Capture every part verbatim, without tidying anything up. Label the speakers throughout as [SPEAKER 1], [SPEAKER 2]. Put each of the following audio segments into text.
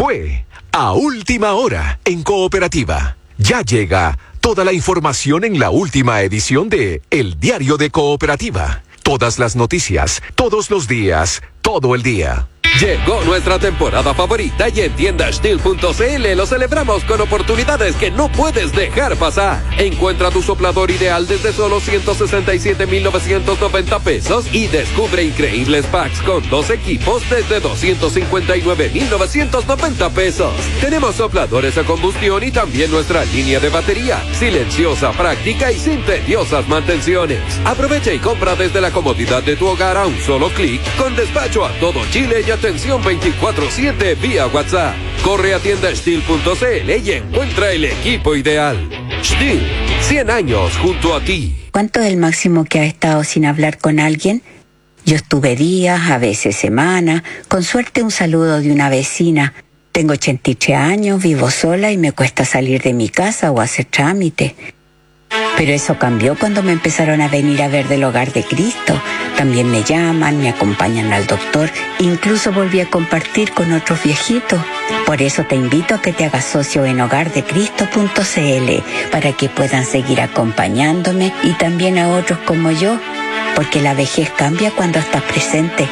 [SPEAKER 1] Fue a última hora en Cooperativa. Ya llega toda la información en la última edición de El Diario de Cooperativa. Todas las noticias, todos los días, todo el día.
[SPEAKER 2] Llegó nuestra temporada favorita y en tienda Stihl punto c l lo celebramos con oportunidades que no puedes dejar pasar. Encuentra tu soplador ideal desde solo ciento sesenta y siete mil novecientos noventa pesos y descubre increíbles packs con dos equipos desde doscientos cincuenta y nueve mil novecientos noventa pesos. Tenemos sopladores a combustión y también nuestra línea de batería, silenciosa, práctica y sin tediosas mantenciones. Aprovecha y compra desde la comodidad de tu hogar a un solo clic, con despacho a todo Chile y atención veinticuatro siete vía WhatsApp. Corre a tienda Stihl punto c l y encuentra el equipo ideal. Stihl, cien años junto a ti.
[SPEAKER 3] ¿Cuánto es el máximo que has estado sin hablar con alguien? Yo estuve días, a veces semanas, con suerte un saludo de una vecina. Tengo ochenta y tres años, vivo sola y me cuesta salir de mi casa o hacer trámite. Pero eso cambió cuando me empezaron a venir a ver del Hogar de Cristo. También me llaman, me acompañan al doctor, incluso volví a compartir con otros viejitos. Por eso te invito a que te hagas socio en hogar de cristo punto c l para que puedan seguir acompañándome y también a otros como yo, porque la vejez cambia cuando estás presente.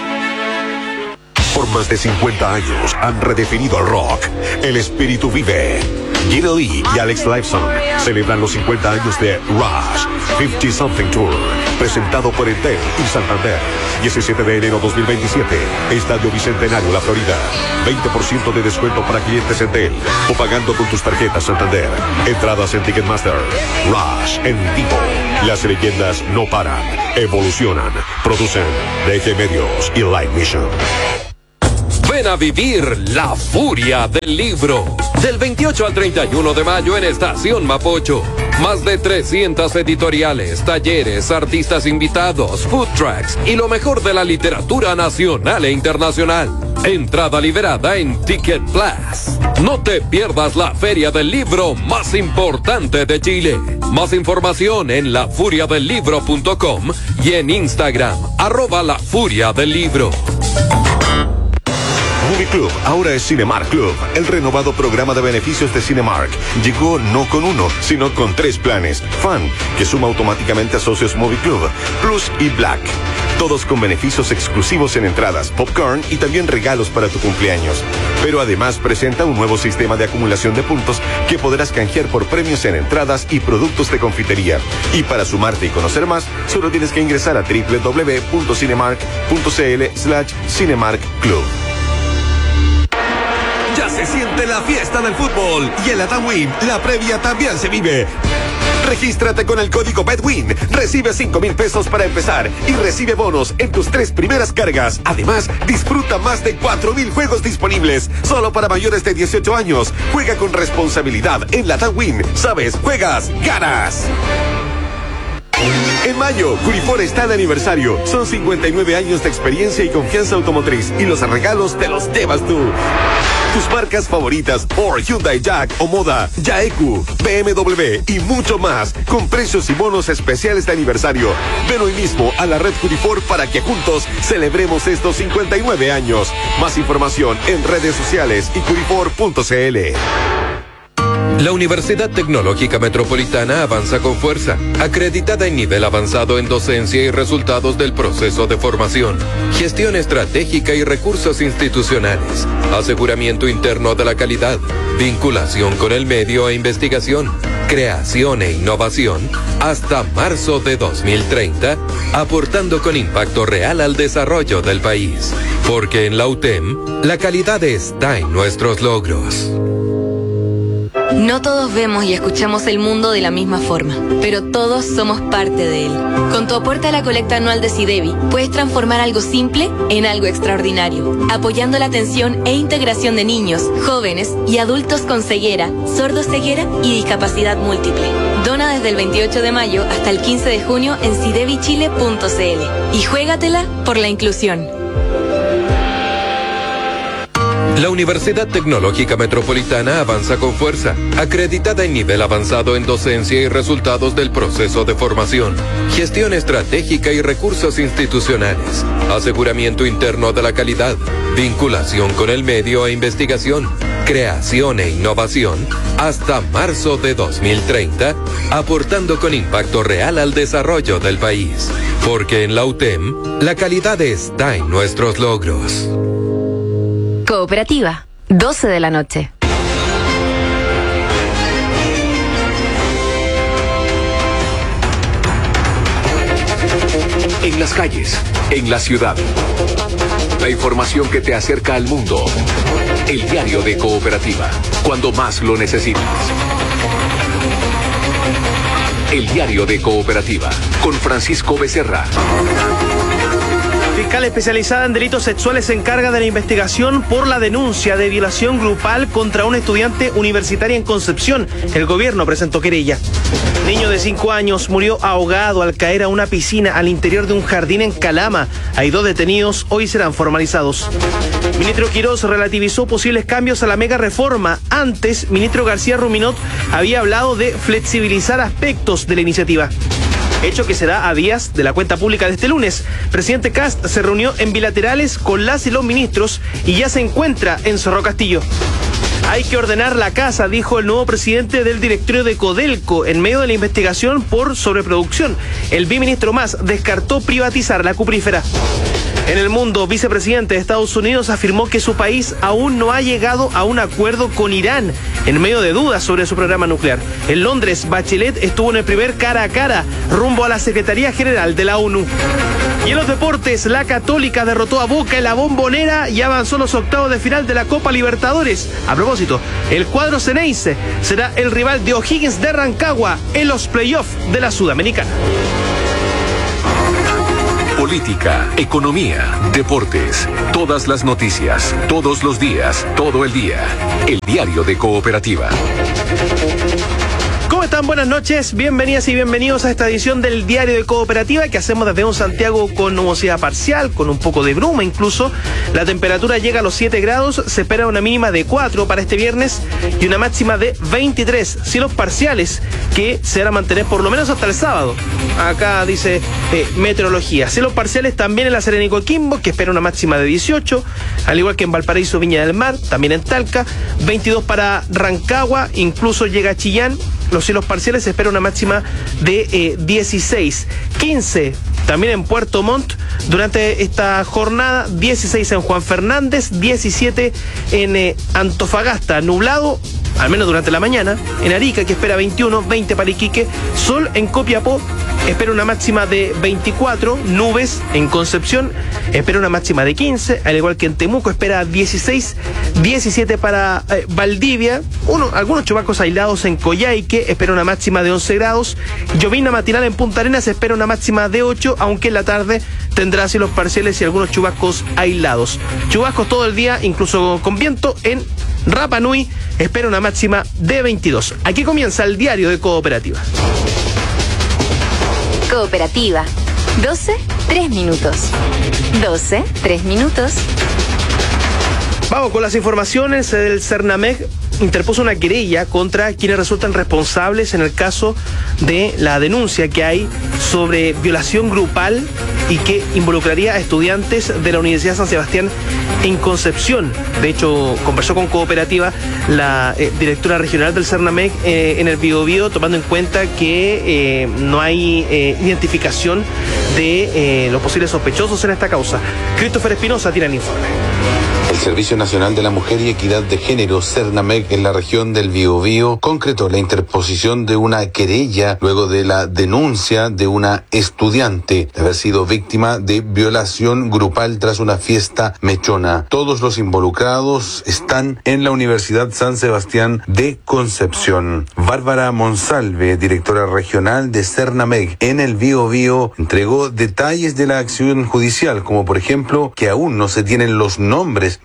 [SPEAKER 4] Por más de cincuenta años han redefinido el rock. El espíritu vive. Gina Lee y Alex Lifeson celebran los cincuenta años de Rush cincuenta Something Tour, presentado por Entel y Santander. diecisiete de enero dos mil veintisiete, Estadio Bicentenario, La Florida. veinte por ciento de descuento para clientes Entel o pagando con tus tarjetas Santander. Entradas en Ticketmaster. Rush en vivo. Las leyendas no paran, evolucionan. Producen D G Medios y Live Mission.
[SPEAKER 2] Ven a vivir la furia del libro. Del veintiocho al treinta y uno de mayo en Estación Mapocho. Más de trescientas editoriales, talleres, artistas invitados, food trucks y lo mejor de la literatura nacional e internacional. Entrada liberada en Ticket Plus. No te pierdas la feria del libro más importante de Chile. Más información en la furia del libro punto com y en Instagram, arroba la furia del libro.
[SPEAKER 4] Movie Club ahora es Cinemark Club, el renovado programa de beneficios de Cinemark. Llegó no con uno, sino con tres planes. Fan, que suma automáticamente a socios Movie Club, Plus y Black. Todos con beneficios exclusivos en entradas, popcorn y también regalos para tu cumpleaños. Pero además presenta un nuevo sistema de acumulación de puntos que podrás canjear por premios en entradas y productos de confitería. Y para sumarte y conocer más, solo tienes que ingresar a doble u doble u doble u punto cinemark punto c l slash Cinemark Club.
[SPEAKER 5] Ya se siente la fiesta del fútbol y en la TAMWIN la previa también se vive. Regístrate con el código BETWIN, recibe cinco mil pesos para empezar y recibe bonos en tus tres primeras cargas. Además, disfruta más de cuatro mil juegos disponibles, solo para mayores de dieciocho años. Juega con responsabilidad en la TAMWIN. Sabes, juegas, ganas. En mayo, Curifor está de aniversario. Son cincuenta y nueve años de experiencia y confianza automotriz y los regalos te los llevas tú. Tus marcas favoritas, Ford, Hyundai, Jack o Moda, Yaeku, B M W y mucho más, con precios y bonos especiales de aniversario. Ven hoy mismo a la red Curifor para que juntos celebremos estos cincuenta y nueve años. Más información en redes sociales y curifor punto c l.
[SPEAKER 2] La Universidad Tecnológica Metropolitana avanza con fuerza, acreditada en nivel avanzado en docencia y resultados del proceso de formación, gestión estratégica y recursos institucionales, aseguramiento interno de la calidad, vinculación con el medio e investigación, creación e innovación, hasta marzo de dos mil treinta, aportando con impacto real al desarrollo del país. Porque en la U T E M, la calidad está en nuestros logros.
[SPEAKER 6] No todos vemos y escuchamos el mundo de la misma forma, pero todos somos parte de él. Con tu aporte a la colecta anual de SIDEBI, puedes transformar algo simple en algo extraordinario, apoyando la atención e integración de niños, jóvenes y adultos con ceguera, sordoceguera y discapacidad múltiple. Dona desde el veintiocho de mayo hasta el quince de junio en sidebi chile punto c l y juégatela por la inclusión.
[SPEAKER 2] La Universidad Tecnológica Metropolitana avanza con fuerza, acreditada en nivel avanzado en docencia y resultados del proceso de formación, gestión estratégica y recursos institucionales, aseguramiento interno de la calidad, vinculación con el medio e investigación, creación e innovación, hasta marzo de dos mil treinta, aportando con impacto real al desarrollo del país. Porque en la U T E M, la calidad está en nuestros logros.
[SPEAKER 6] Cooperativa, doce de la noche.
[SPEAKER 1] En las calles, en la ciudad. La información que te acerca al mundo. El diario de Cooperativa, cuando más lo necesitas. El diario de Cooperativa, con Francisco Becerra.
[SPEAKER 7] Fiscal especializada en delitos sexuales se encarga de la investigación por la denuncia de violación grupal contra una estudiante universitaria en Concepción. El gobierno presentó querella. Niño de cinco años murió ahogado al caer a una piscina al interior de un jardín en Calama. Hay dos detenidos, hoy serán formalizados. Ministro Quirós relativizó posibles cambios a la mega reforma. Antes, ministro García Ruminot había hablado de flexibilizar aspectos de la iniciativa, hecho que se da a días de la cuenta pública de este lunes. Presidente Kast se reunió en bilaterales con las y los ministros y ya se encuentra en Cerro Castillo. Hay que ordenar la casa, dijo el nuevo presidente del directorio de Codelco en medio de la investigación por sobreproducción. El biministro Mas descartó privatizar la cuprífera. En el mundo, vicepresidente de Estados Unidos afirmó que su país aún no ha llegado a un acuerdo con Irán en medio de dudas sobre su programa nuclear. En Londres, Bachelet estuvo en el primer cara a cara rumbo a la Secretaría General de la ONU. Y en los deportes, la Católica derrotó a Boca en la Bombonera y avanzó a los octavos de final de la Copa Libertadores. A propósito, el cuadro Ceneice será el rival de O'Higgins de Rancagua en los playoffs de la Sudamericana.
[SPEAKER 1] Política, economía, deportes, todas las noticias, todos los días, todo el día. El diario de Cooperativa.
[SPEAKER 7] ¿Cómo están? Buenas noches, bienvenidas y bienvenidos a esta edición del Diario de Cooperativa que hacemos desde un Santiago con nubosidad parcial, con un poco de bruma incluso. La temperatura llega a los siete grados, se espera una mínima de cuatro para este viernes y una máxima de veintitrés. Cielos parciales que se van a mantener por lo menos hasta el sábado. Acá dice eh, meteorología. Cielos parciales también en la Serena y Coquimbo, que espera una máxima de dieciocho, al igual que en Valparaíso, Viña del Mar, también en Talca, veintidós para Rancagua, incluso llega a Chillán. Los cielos parciales se espera una máxima de eh, dieciséis, quince también en Puerto Montt durante esta jornada, dieciséis en Juan Fernández, diecisiete en eh, Antofagasta, nublado, al menos durante la mañana, en Arica que espera veintiuno, veinte para Iquique, sol en Copiapó, espera una máxima de veinticuatro, nubes en Concepción, espera una máxima de quince, al igual que en Temuco espera dieciséis, diecisiete para eh, Valdivia, uno, algunos chubascos aislados en Coyhaique, espera una máxima de once grados, llovizna matinal en Punta Arenas espera una máxima de ocho, aunque en la tarde tendrá cielos parciales y algunos chubascos aislados. Chubascos todo el día, incluso con viento en Rapa Nui, espera una máxima de veintidós. Aquí comienza el diario de Cooperativa.
[SPEAKER 6] Cooperativa, doce, tres minutos. doce, tres minutos.
[SPEAKER 7] Vamos con las informaciones. El Cernamec interpuso una querella contra quienes resultan responsables en el caso de la denuncia que hay sobre violación grupal y que involucraría a estudiantes de la Universidad San Sebastián en Concepción. De hecho, conversó con Cooperativa la eh, directora regional del Cernamec eh, en el Biobío, tomando en cuenta que eh, no hay eh, identificación de eh, los posibles sospechosos en esta causa. Christopher Espinosa tiene el informe.
[SPEAKER 8] El Servicio Nacional de la Mujer y Equidad de Género, Cernamec, en la región del Biobío, concretó la interposición de una querella luego de la denuncia de una estudiante de haber sido víctima de violación grupal tras una fiesta mechona. Todos los involucrados están en la Universidad San Sebastián de Concepción. Bárbara Monsalve, directora regional de Cernamec en el Biobío, entregó detalles de la acción judicial, como por ejemplo que aún no se tienen los nombres de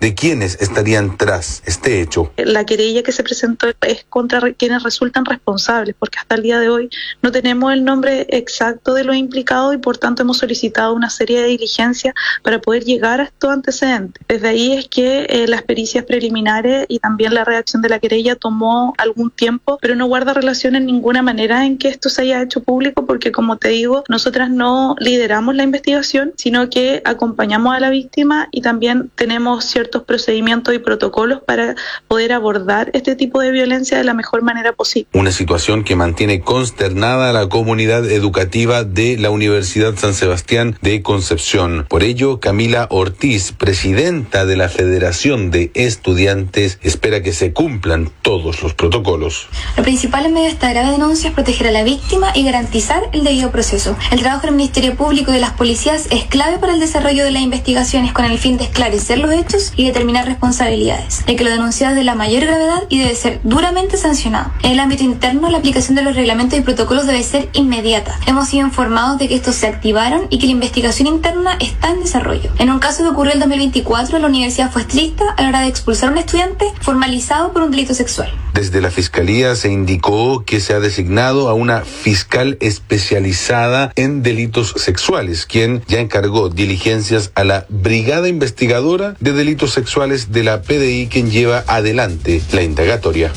[SPEAKER 8] de quiénes estarían tras este hecho.
[SPEAKER 9] La querella que se presentó es contra quienes resultan responsables, porque hasta el día de hoy no tenemos el nombre exacto de los implicados y por tanto hemos solicitado una serie de diligencias para poder llegar a estos antecedentes. Desde ahí es que eh, las pericias preliminares y también la redacción de la querella tomó algún tiempo, pero no guarda relación en ninguna manera en que esto se haya hecho público, porque como te digo, nosotras no lideramos la investigación, sino que acompañamos a la víctima y también tenemos ciertos procedimientos y protocolos para poder abordar este tipo de violencia de la mejor manera posible.
[SPEAKER 8] Una situación que mantiene consternada a la comunidad educativa de la Universidad San Sebastián de Concepción. Por ello, Camila Ortiz, presidenta de la Federación de Estudiantes, espera que se cumplan todos los protocolos.
[SPEAKER 10] Lo principal en medio de esta grave denuncia es proteger a la víctima y garantizar el debido proceso. El trabajo del Ministerio Público y de las policías es clave para el desarrollo de las investigaciones con el fin de esclarecer los hechos y determinar responsabilidades, ya que lo denunciado es de la mayor gravedad y debe ser duramente sancionado. En el ámbito interno, la aplicación de los reglamentos y protocolos debe ser inmediata. Hemos sido informados de que estos se activaron y que la investigación interna está en desarrollo. En un caso que ocurrió en dos mil veinticuatro, la universidad fue estricta a la hora de expulsar a un estudiante formalizado por un delito sexual.
[SPEAKER 8] Desde la Fiscalía se indicó que se ha designado a una fiscal especializada en delitos sexuales, quien ya encargó diligencias a la Brigada Investigadora de Delitos Sexuales de la P D I, quien lleva adelante la indagatoria.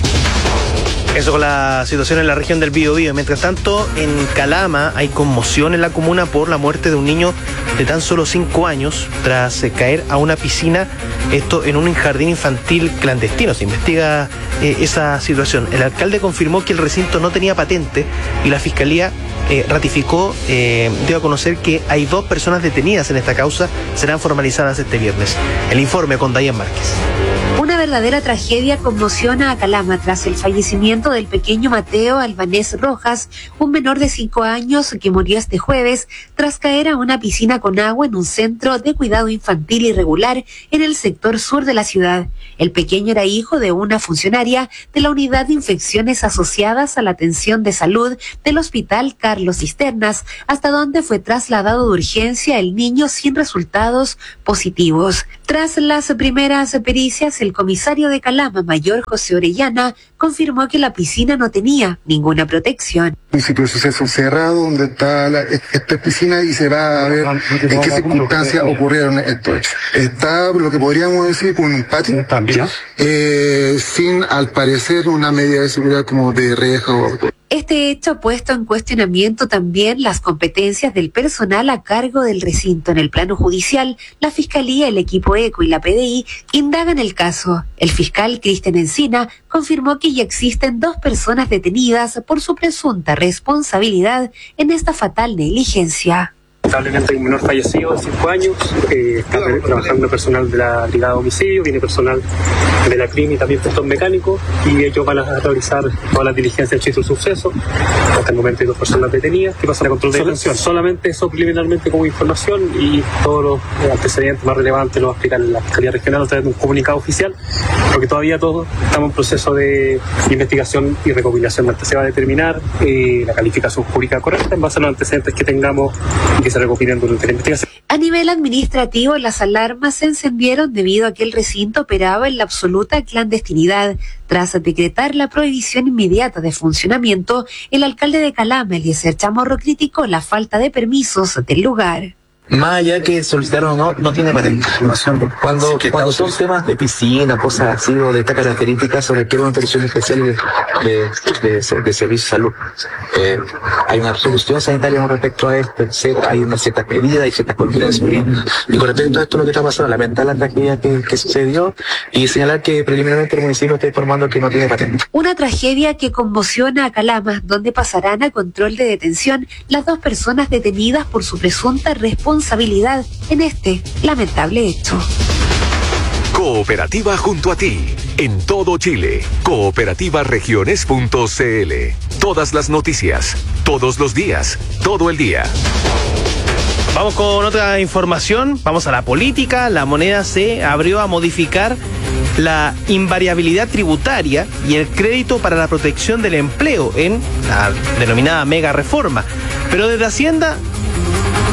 [SPEAKER 7] Eso con la situación en la región del Biobío. Mientras tanto, en Calama hay conmoción en la comuna por la muerte de un niño de tan solo cinco años tras eh, caer a una piscina, esto en un jardín infantil clandestino. Se investiga eh, esa situación. El alcalde confirmó que el recinto no tenía patente y la fiscalía eh, ratificó, eh, dio a conocer que hay dos personas detenidas en esta causa, serán formalizadas este viernes. El informe con Dayan Márquez.
[SPEAKER 11] Una verdadera tragedia conmociona a Calama tras el fallecimiento del pequeño Mateo Albanés Rojas, un menor de cinco años que murió este jueves tras caer a una piscina con agua en un centro de cuidado infantil irregular en el sector sur de la ciudad. El pequeño era hijo de una funcionaria de la unidad de infecciones asociadas a la atención de salud del Hospital Carlos Cisternas, hasta donde fue trasladado de urgencia el niño sin resultados positivos. Tras las primeras pericias, el comisario de Calama, mayor José Orellana, confirmó que la piscina no tenía ninguna protección.
[SPEAKER 12] Un sitio de suceso cerrado donde está la, esta piscina y se va a ver en qué circunstancias ocurrieron estos hechos. Está lo que podríamos decir con un patio, eh, sin al parecer una medida de seguridad como de reja o...
[SPEAKER 11] Este hecho ha puesto en cuestionamiento también las competencias del personal a cargo del recinto. En el plano judicial, la Fiscalía, el equipo ECO y la P D I indagan el caso. El fiscal Cristian Encina confirmó que ya existen dos personas detenidas por su presunta responsabilidad en esta fatal negligencia.
[SPEAKER 13] Lamentablemente hay un menor fallecido de cinco años, eh, está trabajando personal de la Brigada de Homicidio, viene personal de la C R I M y también gestión mecánico, y ellos van a realizar todas las diligencias del sitio del suceso. Hasta el momento hay dos personas detenidas que pasan a control de detención. Solamente eso preliminarmente como información, y todos los antecedentes más relevantes los va a explicar la Fiscalía Regional a través de un comunicado oficial, porque todavía todos estamos en proceso de investigación y recopilación. Se va a determinar eh, la calificación jurídica correcta en base a los antecedentes que tengamos y que se recopilan durante la investigación.
[SPEAKER 11] A nivel administrativo, las alarmas se encendieron debido a que el recinto operaba en la absoluta clandestinidad. Tras decretar la prohibición inmediata de funcionamiento, el alcalde de Calama, Eliezer Chamorro, criticó la falta de permisos del lugar.
[SPEAKER 14] Más allá que solicitaron o no, no tiene patente. Cuando, cuando son temas de piscina, cosas así, o de estas características, sobre que una protección especial de, de, de, de servicio de salud. Eh, hay una resolución sanitaria con respecto a esto, etcétera. Hay unas ciertas medidas y ciertas condiciones. Y con respecto a esto, lo que está pasando, lamentar la tragedia que, que sucedió y señalar que preliminarmente el municipio está informando que no tiene patente.
[SPEAKER 11] Una tragedia que conmociona a Calama, donde pasarán a control de detención las dos personas detenidas por su presunta responsabilidad responsabilidad en este lamentable hecho.
[SPEAKER 1] Cooperativa junto a ti, en todo Chile. cooperativa regiones punto c l. Todas las noticias, todos los días, todo el día.
[SPEAKER 7] Vamos con otra información, vamos a la política. La moneda se abrió a modificar la invariabilidad tributaria y el crédito para la protección del empleo en la denominada mega reforma. Pero desde Hacienda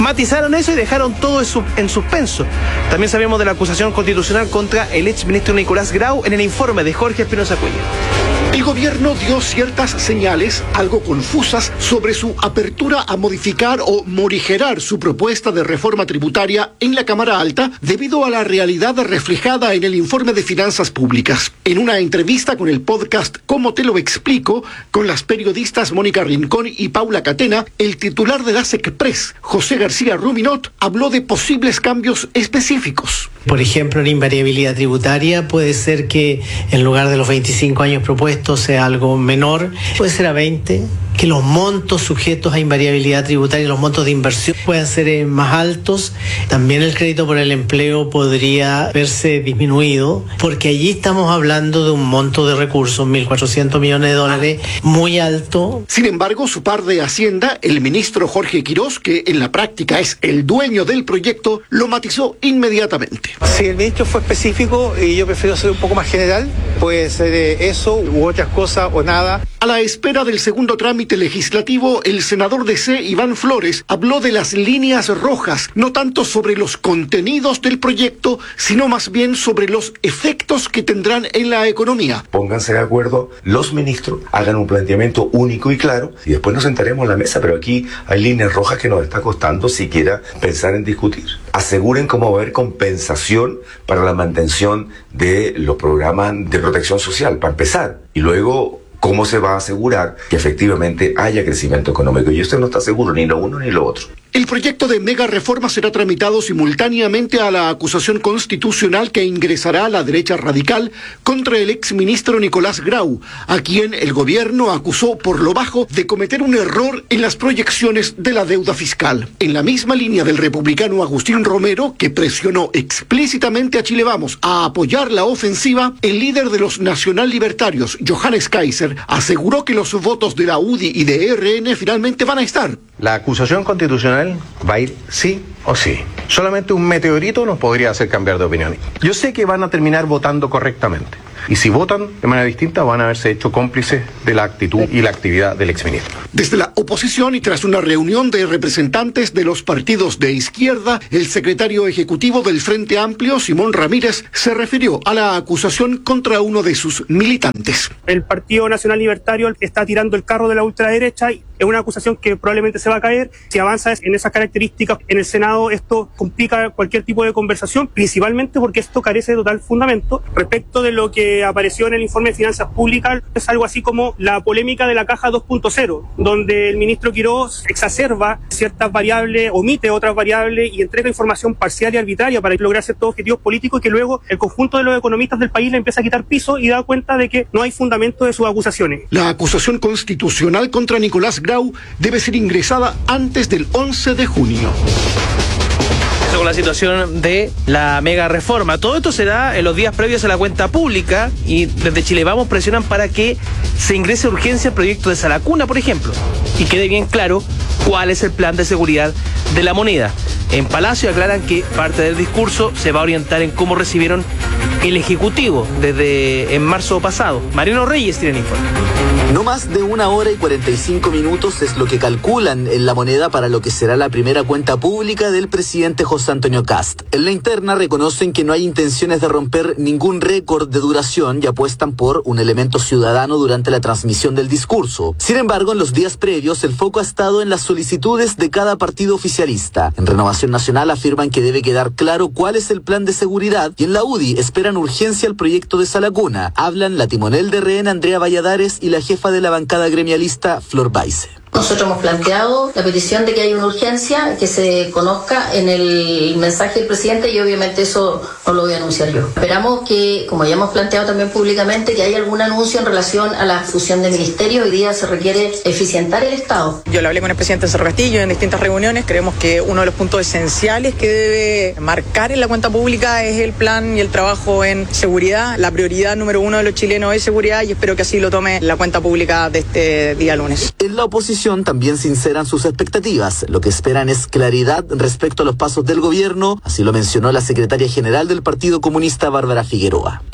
[SPEAKER 7] Matizaron eso y dejaron todo en suspenso. También sabemos de la acusación constitucional contra el exministro Nicolás Grau en el informe de Jorge Espinosa Cuellar.
[SPEAKER 15] El gobierno dio ciertas señales, algo confusas, sobre su apertura a modificar o morigerar su propuesta de reforma tributaria en la Cámara Alta debido a la realidad reflejada en el informe de finanzas públicas. En una entrevista con el podcast ¿Cómo te lo explico?, con las periodistas Mónica Rincón y Paula Catena, el titular de la SECPRES, José García Ruminot, habló de posibles cambios específicos.
[SPEAKER 16] Por ejemplo, la invariabilidad tributaria puede ser que en lugar de los veinticinco años propuestos sea algo menor, puede ser a veinte, que los montos sujetos a invariabilidad tributaria, los montos de inversión puedan ser eh, más altos. También el crédito por el empleo podría verse disminuido, porque allí estamos hablando de un monto de recursos, mil cuatrocientos millones de dólares, muy alto.
[SPEAKER 15] Sin embargo, su par de Hacienda, el ministro Jorge Quirós, que en la práctica es el dueño del proyecto, lo matizó inmediatamente.
[SPEAKER 17] Si el ministro fue específico y yo prefiero ser un poco más general, puede ser eh, eso u otras cosas o nada.
[SPEAKER 15] A la espera del segundo trámite legislativo, el senador D C, Iván Flores, habló de las líneas rojas, no tanto sobre los contenidos del proyecto, sino más bien sobre los efectos que tendrán en la economía.
[SPEAKER 18] Pónganse de acuerdo los ministros, hagan un planteamiento único y claro, y después nos sentaremos a la mesa, pero aquí hay líneas rojas que nos está costando siquiera pensar en discutir. Aseguren cómo va a haber compensación para la mantención de los programas de protección social, para empezar, y luego cómo se va a asegurar que efectivamente haya crecimiento económico. Y usted no está seguro ni lo uno ni lo otro.
[SPEAKER 15] El proyecto de mega reforma será tramitado simultáneamente a la acusación constitucional que ingresará a la derecha radical contra el exministro Nicolás Grau, a quien el gobierno acusó por lo bajo de cometer un error en las proyecciones de la deuda fiscal. En la misma línea del republicano Agustín Romero, que presionó explícitamente a Chile Vamos a apoyar la ofensiva, el líder de los nacional libertarios, Johannes Kaiser, aseguró que los votos de la U D I y de E R N finalmente van a estar.
[SPEAKER 19] La acusación constitucional va a ir sí o sí. Solamente un meteorito nos podría hacer cambiar de opinión. Yo sé que van a terminar votando correctamente. Y si votan de manera distinta, van a haberse hecho cómplices de la actitud y la actividad del exministro.
[SPEAKER 15] Desde la oposición y tras una reunión de representantes de los partidos de izquierda, el secretario ejecutivo del Frente Amplio, Simón Ramírez, se refirió a la acusación contra uno de sus militantes.
[SPEAKER 13] El Partido Nacional Libertario está tirando el carro de la ultraderecha y es una acusación que probablemente se va a caer. Si avanza en esas características en el Senado, esto complica cualquier tipo de conversación, principalmente porque esto carece de total fundamento. Respecto de lo que apareció en el informe de finanzas públicas, es algo así como la polémica de la caja dos punto cero, donde el ministro Quirós exacerba ciertas variables, omite otras variables y entrega información parcial y arbitraria para lograr ciertos objetivos políticos y que luego el conjunto de los economistas del país le empieza a quitar piso y da cuenta de que no hay fundamento de sus acusaciones.
[SPEAKER 15] La acusación constitucional contra Nicolás Grau debe ser ingresada antes del once de junio.
[SPEAKER 7] Con la situación de la mega reforma. Todo esto se da en los días previos a la cuenta pública y desde Chile Vamos presionan para que se ingrese urgencia el proyecto de Salacuna, por ejemplo, y quede bien claro cuál es el plan de seguridad de la moneda. En Palacio aclaran que parte del discurso se va a orientar en cómo recibieron el Ejecutivo desde en marzo pasado. Mariano Reyes tiene el informe.
[SPEAKER 20] No más de una hora y cuarenta y cinco minutos es lo que calculan en la moneda para lo que será la primera cuenta pública del presidente José Antonio Kast. En la interna reconocen que no hay intenciones de romper ningún récord de duración y apuestan por un elemento ciudadano durante la transmisión del discurso. Sin embargo, en los días previos el foco ha estado en las solicitudes de cada partido oficialista. En Renovación Nacional afirman que debe quedar claro cuál es el plan de seguridad y en la U D I esperan urgencia al proyecto de Salacuna. Hablan la timonel de Rehén, Andrea Valladares, y la jefa de la bancada gremialista, Flor Baise.
[SPEAKER 21] Nosotros hemos planteado la petición de que haya una urgencia, que se conozca en el mensaje del presidente y obviamente eso no lo voy a anunciar yo. Esperamos que, como ya hemos planteado también públicamente, que haya algún anuncio en relación a la fusión de ministerios. Hoy día se requiere eficientar el Estado.
[SPEAKER 22] Yo le hablé con el presidente Cerro Castillo en distintas reuniones. Creemos que uno de los puntos esenciales que debe marcar en la cuenta pública es el plan y el trabajo en seguridad. La prioridad número uno de los chilenos es seguridad y espero que así lo tome la cuenta pública de este día lunes.
[SPEAKER 20] En la oposición también sinceran sus expectativas. Lo que esperan es claridad respecto a los pasos del gobierno, así lo mencionó la secretaria general del Partido Comunista, Bárbara Figueroa.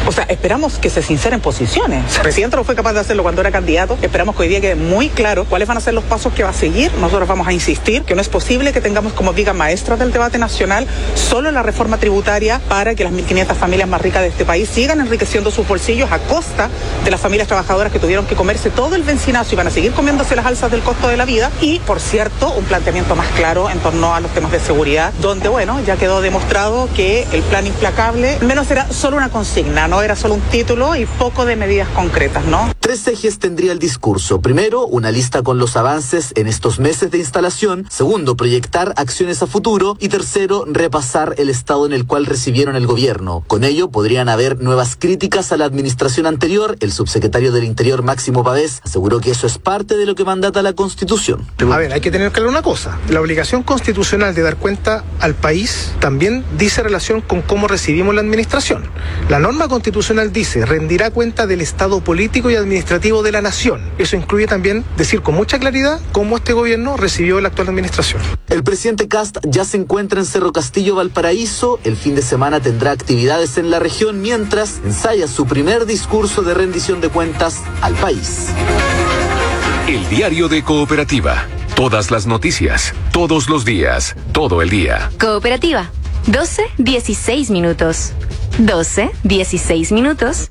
[SPEAKER 22] O sea, esperamos que se sinceren posiciones. El presidente no fue capaz de hacerlo cuando era candidato. Esperamos que hoy día quede muy claro cuáles van a ser los pasos que va a seguir. Nosotros vamos a insistir que no es posible que tengamos como viga maestra del debate nacional solo la reforma tributaria para que las mil quinientas familias más ricas de este país sigan enriqueciendo sus bolsillos a costa de las familias trabajadoras que tuvieron que comerse todo el bencinazo y van a seguir comiéndose las alzas del costo de la vida. Y, por cierto, un planteamiento más claro en torno a los temas de seguridad, donde, bueno, ya quedó demostrado que el plan implacable al menos era solo una consigna, no era solo un título y poco de medidas concretas, ¿no?
[SPEAKER 20] Tres ejes tendría el discurso. Primero, una lista con los avances en estos meses de instalación. Segundo, proyectar acciones a futuro. Y tercero, repasar el estado en el cual recibieron el gobierno. Con ello, podrían haber nuevas críticas a la administración anterior. El subsecretario del Interior, Máximo Pavés, aseguró que eso es parte de lo que mandata la Constitución.
[SPEAKER 3] A ver, hay que tener claro una cosa. La obligación constitucional de dar cuenta al país también dice relación con cómo recibimos la administración. La norma constitucional dice, rendirá cuenta del estado político y administrativo de la nación. Eso incluye también decir con mucha claridad cómo este gobierno recibió la actual administración.
[SPEAKER 20] El presidente Kast ya se encuentra en Cerro Castillo, Valparaíso. El fin de semana tendrá actividades en la región mientras ensaya su primer discurso de rendición de cuentas al país.
[SPEAKER 1] El diario de Cooperativa. Todas las noticias, todos los días, todo el día.
[SPEAKER 6] Cooperativa. doce, dieciséis minutos. doce, dieciséis minutos.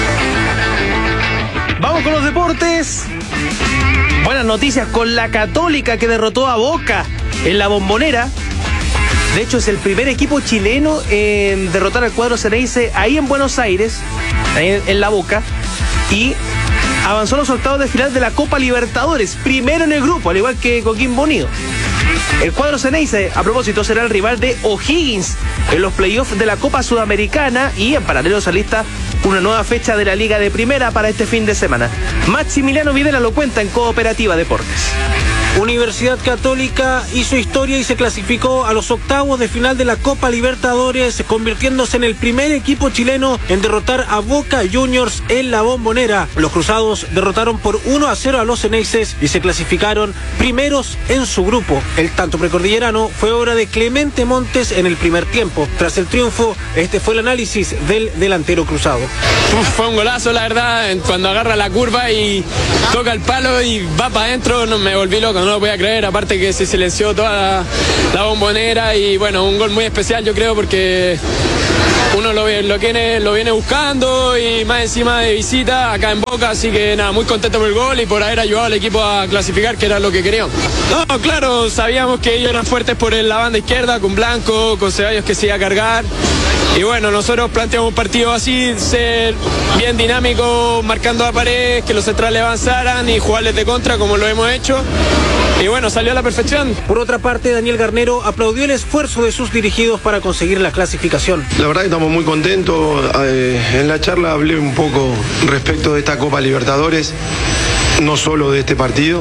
[SPEAKER 7] Vamos con los deportes. Buenas noticias con la Católica que derrotó a Boca en la Bombonera. De hecho, es el primer equipo chileno en derrotar al cuadro Ceneice ahí en Buenos Aires, ahí en, en la Boca. Y avanzó a los octavos de final de la Copa Libertadores, primero en el grupo, al igual que Coquimbo Unido. El cuadro Ceneice, a propósito, será el rival de O'Higgins en los playoffs de la Copa Sudamericana y en paralelo se alista una nueva fecha de la Liga de Primera para este fin de semana. Maximiliano Videla lo cuenta en Cooperativa Deportes.
[SPEAKER 4] Universidad Católica hizo historia y se clasificó a los octavos de final de la Copa Libertadores, convirtiéndose en el primer equipo chileno en derrotar a Boca Juniors en la Bombonera. Los cruzados derrotaron por uno a cero a los Ceneices y se clasificaron primeros en su grupo. El tanto precordillerano fue obra de Clemente Montes en el primer tiempo. Tras el triunfo, este fue el análisis del delantero cruzado.
[SPEAKER 23] Uf, fue un golazo, la verdad, cuando agarra la curva y toca el palo y va para adentro, no me volví loco. No lo podía creer, aparte que se silenció toda la, la Bombonera y bueno, un gol muy especial yo creo porque uno lo, lo, viene, lo viene buscando y más encima de visita acá en Boca, así que nada, muy contento por el gol y por haber ayudado al equipo a clasificar, que era lo que queríamos. No, claro, sabíamos que ellos eran fuertes por la banda izquierda, con Blanco, con Ceballos que se iba a cargar. Y bueno, nosotros planteamos un partido así, ser bien dinámico, marcando a pared, que los centrales avanzaran y jugarles de contra como lo hemos hecho. Y bueno, salió a la perfección.
[SPEAKER 4] Por otra parte, Daniel Garnero aplaudió el esfuerzo de sus dirigidos para conseguir la clasificación.
[SPEAKER 24] La verdad que estamos muy contentos. Eh, en la charla hablé un poco respecto de esta Copa Libertadores, no solo de este partido.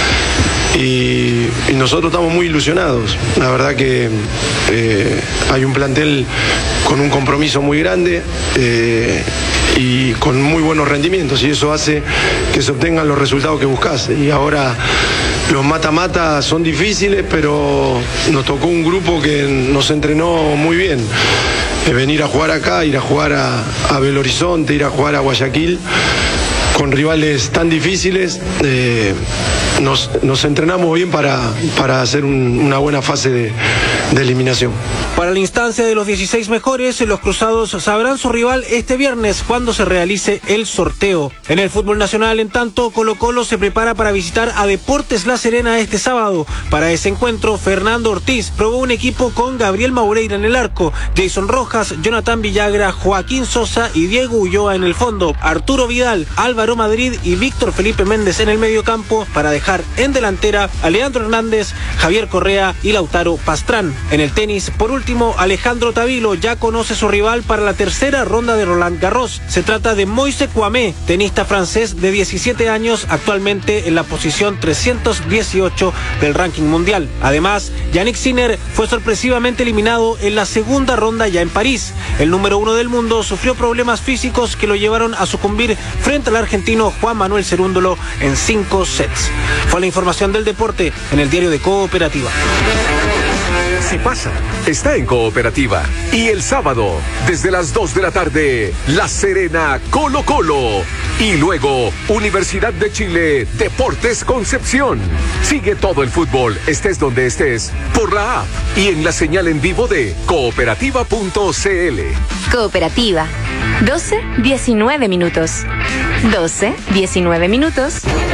[SPEAKER 24] Y, y nosotros estamos muy ilusionados. La verdad que eh, hay un plantel con un compromiso muy grande eh, y con muy buenos rendimientos, y eso hace que se obtengan los resultados que buscas. Y ahora los mata-mata son difíciles, pero nos tocó un grupo que nos entrenó muy bien. Eh, venir a jugar acá, ir a jugar a, a Belo Horizonte, ir a jugar a Guayaquil, con rivales tan difíciles, eh, nos, nos entrenamos bien para, para hacer un, una buena fase de, de eliminación.
[SPEAKER 4] Para la instancia de los dieciséis mejores, los cruzados sabrán su rival este viernes cuando se realice el sorteo. En el fútbol nacional, en tanto, Colo Colo se prepara para visitar a Deportes La Serena este sábado. Para ese encuentro, Fernando Ortiz probó un equipo con Gabriel Maureira en el arco, Jason Rojas, Jonathan Villagra, Joaquín Sosa y Diego Ulloa en el fondo, Arturo Vidal, Álvaro Madrid y Víctor Felipe Méndez en el mediocampo, para dejar en delantera a Leandro Hernández, Javier Correa y Lautaro Pastrán. En el tenis, por último, Alejandro Tavilo ya conoce su rival para la tercera ronda de Roland Garros. Se trata de Moise Kouamé, tenista francés de diecisiete años, actualmente en la posición trescientos dieciocho del ranking mundial. Además, Yannick Sinner fue sorpresivamente eliminado en la segunda ronda ya en París. El número uno del mundo sufrió problemas físicos que lo llevaron a sucumbir frente al argentino Juan Manuel Cerúndolo en cinco sets. Fue la información del deporte en el diario de Cooperativa.
[SPEAKER 1] si pasa, está en Cooperativa. Y el sábado, desde las dos de la tarde, La Serena Colo Colo. Y luego, Universidad de Chile, Deportes Concepción. Sigue todo el fútbol, estés donde estés, por la app y en la señal en vivo de cooperativa punto c l.
[SPEAKER 2] Cooperativa. doce, diecinueve minutos. doce, diecinueve minutos.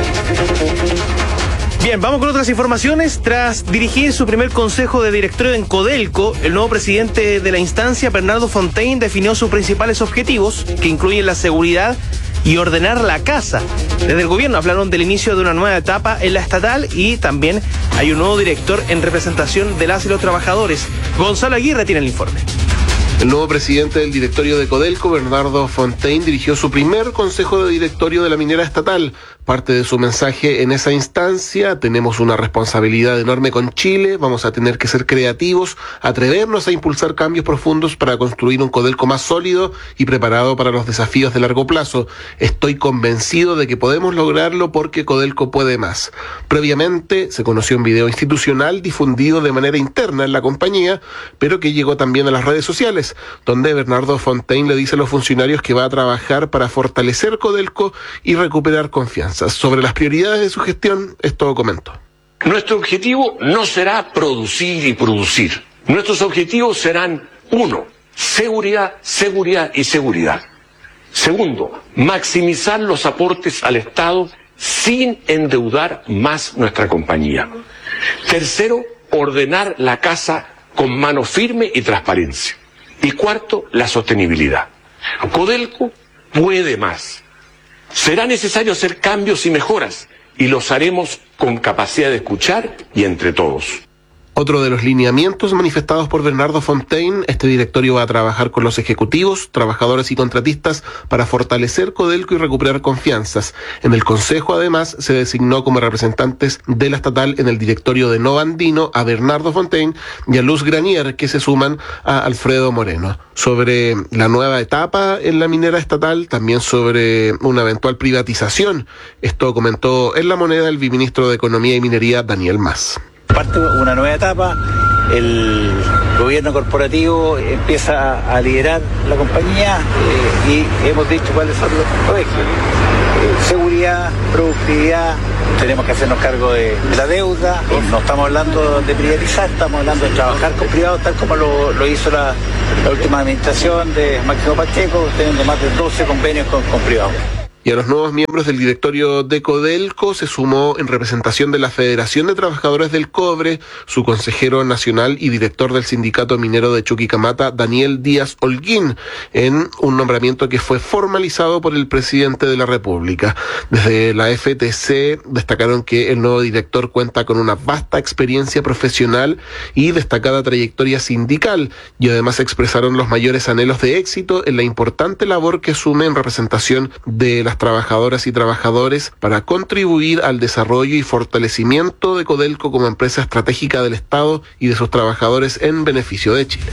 [SPEAKER 7] Bien, vamos con otras informaciones. Tras dirigir su primer consejo de directorio en Codelco, el nuevo presidente de la instancia, Bernardo Fontaine, definió sus principales objetivos, que incluyen la seguridad y ordenar la casa. Desde el gobierno hablaron del inicio de una nueva etapa en la estatal y también hay un nuevo director en representación de las y los trabajadores. Gonzalo Aguirre tiene el informe.
[SPEAKER 5] El nuevo presidente del directorio de Codelco, Bernardo Fontaine, dirigió su primer consejo de directorio de la minera estatal. Parte de su mensaje en esa instancia: tenemos una responsabilidad enorme con Chile, vamos a tener que ser creativos, atrevernos a impulsar cambios profundos para construir un Codelco más sólido y preparado para los desafíos de largo plazo. Estoy convencido de que podemos lograrlo porque Codelco puede más. Previamente se conoció un video institucional difundido de manera interna en la compañía, pero que llegó también a las redes sociales, donde Bernardo Fontaine le dice a los funcionarios que va a trabajar para fortalecer Codelco y recuperar confianza. Sobre las prioridades de su gestión, esto comentó.
[SPEAKER 9] Nuestro objetivo no será producir y producir. Nuestros objetivos serán, uno, seguridad, seguridad y seguridad. Segundo, maximizar los aportes al Estado sin endeudar más nuestra compañía. Tercero, ordenar la casa con mano firme y transparencia. Y cuarto, la sostenibilidad. Codelco puede más. Será necesario hacer cambios y mejoras, y los haremos con capacidad de escuchar y entre todos.
[SPEAKER 5] Otro de los lineamientos manifestados por Bernardo Fontaine: este directorio va a trabajar con los ejecutivos, trabajadores y contratistas para fortalecer Codelco y recuperar confianzas. En el Consejo, además, se designó como representantes de la estatal en el directorio de Nova Andino a Bernardo Fontaine y a Luz Granier, que se suman a Alfredo Moreno. Sobre la nueva etapa en la minera estatal, también sobre una eventual privatización. Esto comentó en La Moneda el viceministro de Economía y Minería, Daniel Mas.
[SPEAKER 10] Parte una nueva etapa, el gobierno corporativo empieza a liderar la compañía eh, y hemos dicho cuáles son los ejes. Eh, seguridad, productividad, tenemos que hacernos cargo de, de la deuda, no estamos hablando de privatizar, estamos hablando de trabajar con privados, tal como lo, lo hizo la, la última administración de Máximo Pacheco, teniendo más de doce convenios con, con privados.
[SPEAKER 5] Y a los nuevos miembros del directorio de Codelco se sumó, en representación de la Federación de Trabajadores del Cobre, su consejero nacional y director del Sindicato Minero de Chuquicamata, Daniel Díaz Holguín, en un nombramiento que fue formalizado por el presidente de la República. Desde la F T C destacaron que el nuevo director cuenta con una vasta experiencia profesional y destacada trayectoria sindical, y además expresaron los mayores anhelos de éxito en la importante labor que asume en representación de las trabajadoras y trabajadores para contribuir al desarrollo y fortalecimiento de Codelco como empresa estratégica del Estado y de sus trabajadores en beneficio de Chile.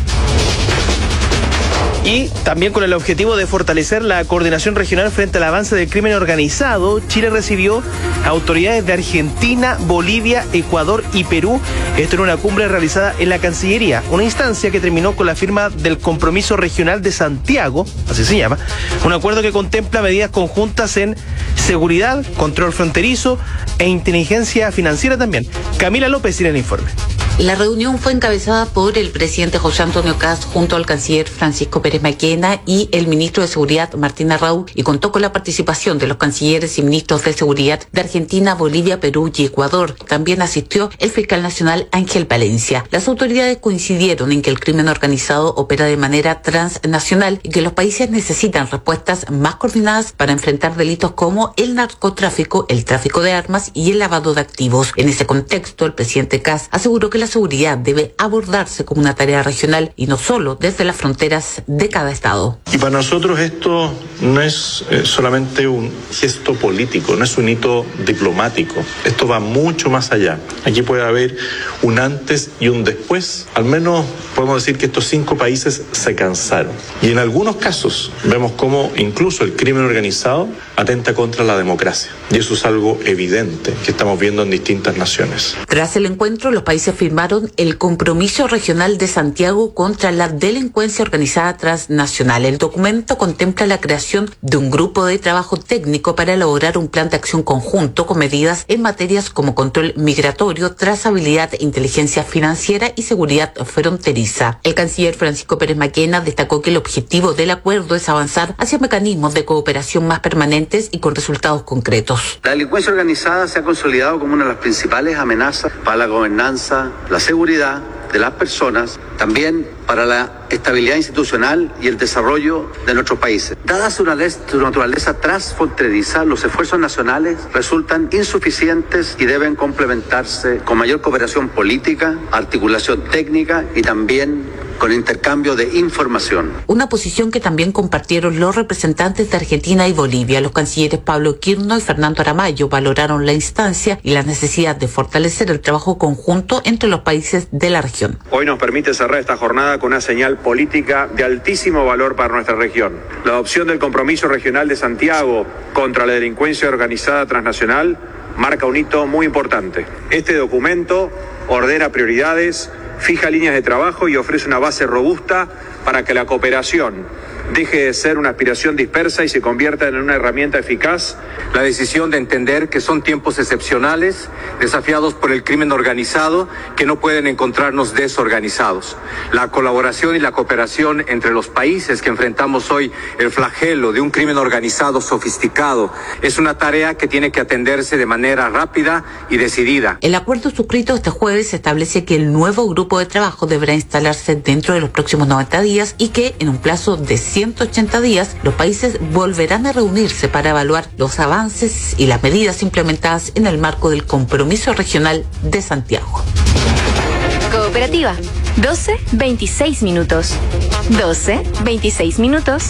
[SPEAKER 7] Y también con el objetivo de fortalecer la coordinación regional frente al avance del crimen organizado, Chile recibió a autoridades de Argentina, Bolivia, Ecuador y Perú. Esto en una cumbre realizada en la Cancillería, una instancia que terminó con la firma del Compromiso Regional de Santiago, así se llama, un acuerdo que contempla medidas conjuntas en seguridad, control fronterizo e inteligencia financiera también. Camila López tiene el informe.
[SPEAKER 25] La reunión fue encabezada por el presidente José Antonio Kast junto al canciller Francisco Pérez Maquena y el ministro de Seguridad Martín Arrau, y contó con la participación de los cancilleres y ministros de Seguridad de Argentina, Bolivia, Perú y Ecuador. También asistió el fiscal nacional Ángel Valencia. Las autoridades coincidieron en que el crimen organizado opera de manera transnacional y que los países necesitan respuestas más coordinadas para enfrentar delitos como el narcotráfico, el tráfico de armas y el lavado de activos. En ese contexto, el presidente Kast aseguró que la seguridad debe abordarse como una tarea regional y no solo desde las fronteras de cada estado.
[SPEAKER 26] Y para nosotros esto no es eh, solamente un gesto político, no es un hito diplomático. Esto va mucho más allá. Aquí puede haber un antes y un después. Al menos podemos decir que estos cinco países se cansaron. Y en algunos casos vemos cómo incluso el crimen organizado atenta contra la democracia. Y eso es algo evidente que estamos viendo en distintas naciones.
[SPEAKER 25] Tras el encuentro, los países firmaron firmaron el Compromiso Regional de Santiago contra la Delincuencia Organizada Transnacional. El documento contempla la creación de un grupo de trabajo técnico para elaborar un plan de acción conjunto con medidas en materias como control migratorio, trazabilidad, inteligencia financiera y seguridad fronteriza. El canciller Francisco Pérez Maquena destacó que el objetivo del acuerdo es avanzar hacia mecanismos de cooperación más permanentes y con resultados concretos.
[SPEAKER 8] La delincuencia organizada se ha consolidado como una de las principales amenazas para la gobernanza, la seguridad de las personas, también para la estabilidad institucional y el desarrollo de nuestros países. Dada su naturaleza transfronteriza, los esfuerzos nacionales resultan insuficientes y deben complementarse con mayor cooperación política, articulación técnica y también con intercambio de información.
[SPEAKER 25] Una posición que también compartieron los representantes de Argentina y Bolivia. Los cancilleres Pablo Quirno y Fernando Aramayo valoraron la instancia y la necesidad de fortalecer el trabajo conjunto entre los países de la región.
[SPEAKER 11] Hoy nos permite cerrar esta jornada con una señal política de altísimo valor para nuestra región. La adopción del Compromiso Regional de Santiago contra la Delincuencia Organizada Transnacional marca un hito muy importante. Este documento ordena prioridades, fija líneas de trabajo y ofrece una base robusta para que la cooperación deje de ser una aspiración dispersa y se convierta en una herramienta eficaz.
[SPEAKER 12] La decisión de entender que son tiempos excepcionales, desafiados por el crimen organizado, que no pueden encontrarnos desorganizados. La colaboración y la cooperación entre los países que enfrentamos hoy el flagelo de un crimen organizado sofisticado es una tarea que tiene que atenderse de manera rápida y decidida.
[SPEAKER 25] El acuerdo suscrito este jueves establece que el nuevo grupo de trabajo deberá instalarse dentro de los próximos noventa días y que en un plazo de ciento ochenta días los países volverán a reunirse para evaluar los avances y las medidas implementadas en el marco del Compromiso Regional de Santiago.
[SPEAKER 2] Cooperativa, doce veintiséis minutos. doce veintiséis minutos.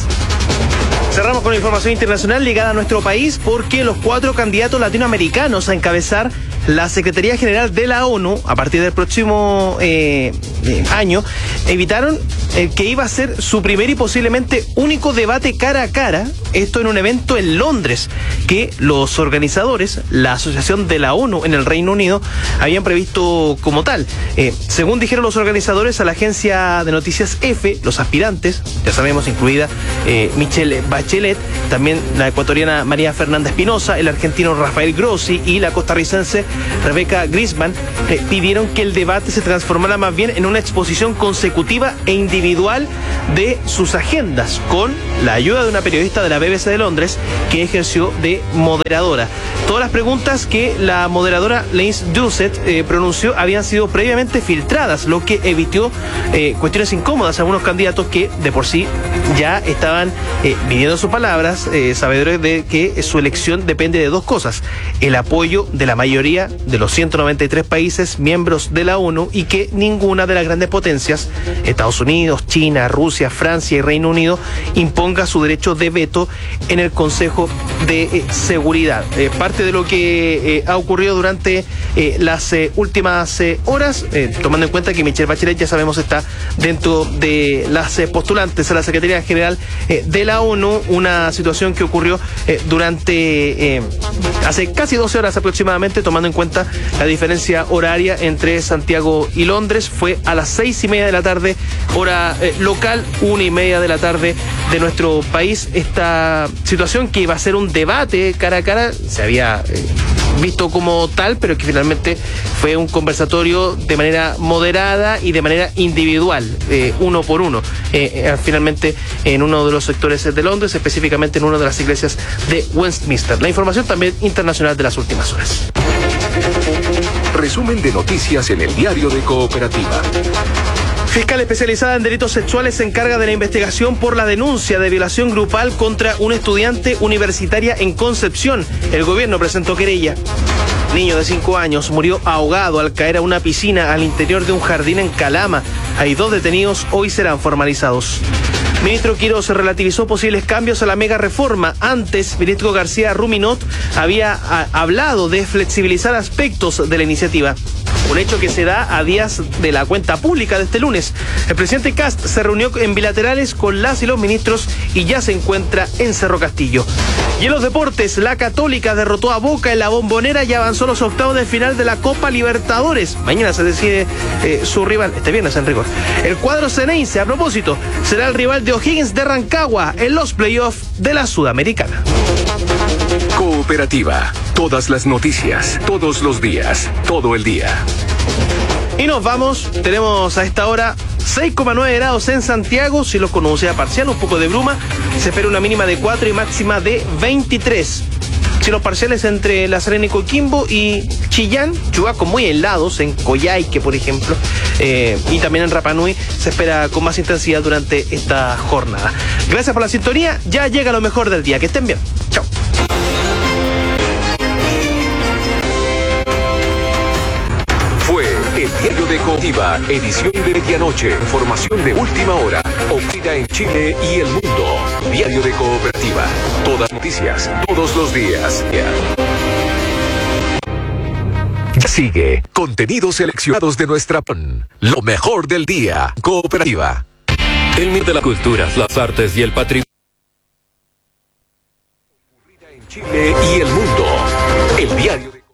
[SPEAKER 7] Cerramos con información internacional ligada a nuestro país porque los cuatro candidatos latinoamericanos a encabezar la Secretaría General de la ONU a partir del próximo eh, año evitaron eh, que iba a ser su primer y posiblemente único debate cara a cara, esto en un evento en Londres que los organizadores, la Asociación de la ONU en el Reino Unido, habían previsto como tal. Eh, según dijeron los organizadores a la agencia de noticias EFE, los aspirantes, ya sabemos, incluida eh, Michelle Bachelet, también la ecuatoriana María Fernanda Espinosa, el argentino Rafael Grossi y la costarricense Rebecca Grisman, eh, pidieron que el debate se transformara más bien en una exposición consecutiva e individual de sus agendas, con la ayuda de una periodista de la B B C de Londres que ejerció de moderadora. Todas las preguntas que la moderadora Lance Doucet eh, pronunció habían sido previamente filtradas, lo que evitó eh, cuestiones incómodas a algunos candidatos que de por sí ya estaban eh, viniendo sus palabras, eh, sabedores de que su elección depende de dos cosas: el apoyo de la mayoría de los ciento noventa y tres países miembros de la ONU y que ninguna de las grandes potencias, Estados Unidos, China, Rusia, Francia y Reino Unido, imponga su derecho de veto en el Consejo de eh, Seguridad. Eh, parte de lo que eh, ha ocurrido durante eh, las eh, últimas eh, horas, eh, tomando en cuenta que Michelle Bachelet, ya sabemos, está dentro de las eh, postulantes a la Secretaría General eh, de la ONU, una situación que ocurrió eh, durante eh, hace casi doce horas aproximadamente, tomando en cuenta la diferencia horaria entre Santiago y Londres. Fue a las seis y media de la tarde, hora eh, local, una y media de la tarde de nuestro país. Esta situación que iba a ser un debate cara a cara se había eh, visto como tal, pero que finalmente fue un conversatorio de manera moderada y de manera individual, eh, uno por uno, eh, eh, finalmente en uno de los sectores de Londres, específicamente en una de las iglesias de Westminster. La información también internacional de las últimas horas.
[SPEAKER 1] Resumen de noticias en el Diario de Cooperativa.
[SPEAKER 7] Fiscal especializada en delitos sexuales se encarga de la investigación por la denuncia de violación grupal contra una estudiante universitaria en Concepción. El gobierno presentó querella. Niño de cinco años murió ahogado al caer a una piscina al interior de un jardín en Calama. Hay dos detenidos, hoy serán formalizados. Ministro Quiroz relativizó posibles cambios a la mega reforma. Antes, ministro García Ruminot había a, hablado de flexibilizar aspectos de la iniciativa. un hecho que se da a días de la cuenta pública de este lunes. El presidente Kast se reunió en bilaterales con las y los ministros y ya se encuentra en Cerro Castillo. Y en los deportes, la Católica derrotó a Boca en la Bombonera y avanzó a los octavos de final de la Copa Libertadores. Mañana se decide eh, su rival, este viernes en rigor. El cuadro ceneice, a propósito, será el rival de O'Higgins de Rancagua en los playoffs de la Sudamericana.
[SPEAKER 1] Cooperativa. Todas las noticias, todos los días, todo el día.
[SPEAKER 7] Y nos vamos, tenemos a esta hora seis coma nueve grados en Santiago, cielo con nubosidad parcial, un poco de bruma, se espera una mínima de cuatro y máxima de veintitrés. Cielos parciales entre La Serena y Coquimbo y Chillán, chubascos muy helados en Coyhaique, por ejemplo, eh, y también en Rapa Nui se espera con más intensidad durante esta jornada. Gracias por la sintonía, ya llega lo mejor del día, que estén bien, chao.
[SPEAKER 1] Fue el Diario de Cooperativa, edición de medianoche, información de última hora, ocurrida en Chile y el mundo. Diario de Cooperativa, todas noticias, todos los días. Ya sigue, contenidos seleccionados de nuestra P N, lo mejor del día, Cooperativa.
[SPEAKER 13] El Mir de las Culturas, las Artes y el Patrimonio.
[SPEAKER 1] Ocurrida en Chile y el mundo. El Diario de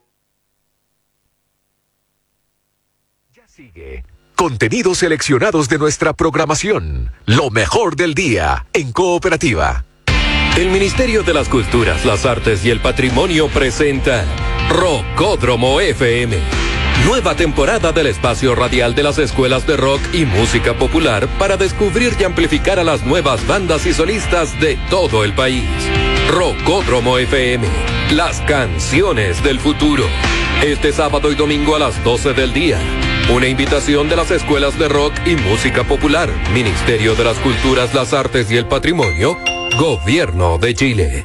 [SPEAKER 1] Sigue. Contenidos seleccionados de nuestra programación. Lo mejor del día en Cooperativa.
[SPEAKER 13] El Ministerio de las Culturas, las Artes y el Patrimonio presenta Rockódromo F M. Nueva temporada del espacio radial de las escuelas de rock y música popular para descubrir y amplificar a las nuevas bandas y solistas de todo el país. Rockódromo F M. Las canciones del futuro. Este sábado y domingo a las doce del día. Una invitación de las escuelas de rock y música popular, Ministerio de las Culturas, las Artes y el Patrimonio, Gobierno de Chile.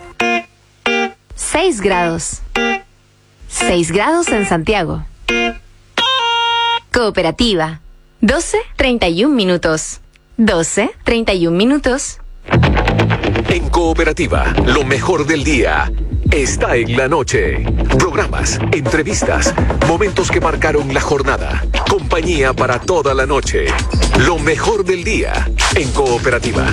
[SPEAKER 2] seis grados. seis grados en Santiago. Cooperativa. doce treinta y un minutos. doce treinta y un minutos.
[SPEAKER 1] En Cooperativa, lo mejor del día está en la noche. Programas, entrevistas, momentos que marcaron la jornada. Compañía para toda la noche. Lo mejor del día en Cooperativa.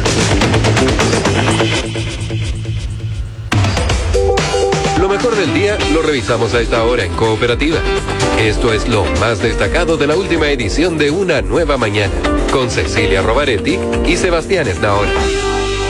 [SPEAKER 13] Lo mejor del día lo revisamos a esta hora en Cooperativa. Esto es lo más destacado de la última edición de Una Nueva Mañana, con Cecilia Rovaretti y Sebastián Esnaola.